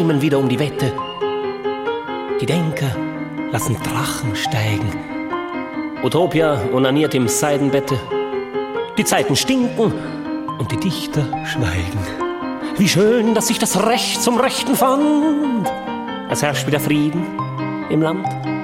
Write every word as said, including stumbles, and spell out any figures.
schwimmen wieder um die Wette. Die Denker lassen Drachen steigen. Utopia onaniert im Seidenbette. Die Zeiten stinken und die Dichter schweigen. Wie schön, dass sich das Recht zum Rechten fand. Es herrscht wieder Frieden im Land